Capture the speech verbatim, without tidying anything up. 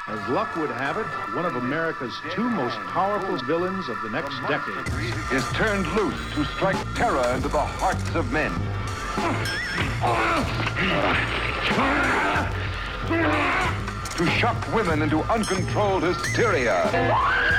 As luck would have it, one of America's two most powerful villains of the next decade is turned loose to strike terror into the hearts of men. To shock women into uncontrolled hysteria.